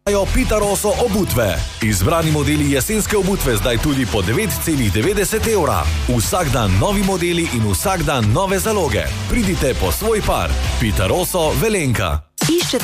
Pitaroso obutve. Izbrani modeli jesenske obutve zdaj tudi po 9,90 evra. Vsak dan novi modeli in vsak dan nove zaloge. Pridite po svoj par. Pitaroso Velenka.